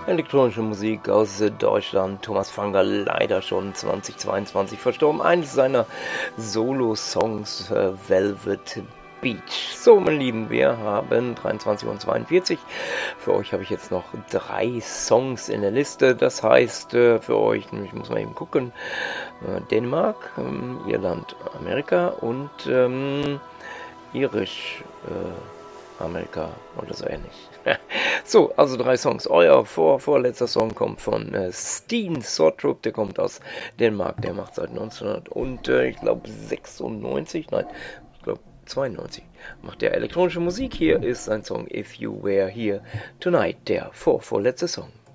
Elektronische Musik aus Deutschland. Thomas Fanger, leider schon 2022 verstorben. Eines seiner Solo-Songs, Velvet Beach. So, meine Lieben, wir haben 23:42 Uhr. Für euch habe ich jetzt noch 3 Songs in der Liste. Das heißt, für euch, ich muss mal eben gucken, Dänemark, Irland, Amerika und Irisch, Amerika oder so ähnlich. So, also 3 Songs. Euer vorletzter Song kommt von Steen Sottrup, der kommt aus Dänemark, der macht seit 1900 und ich glaube 96, nein, ich glaube 92 macht der elektronische Musik. Hier ist sein Song If You Were Here Tonight, der vorletzte Song.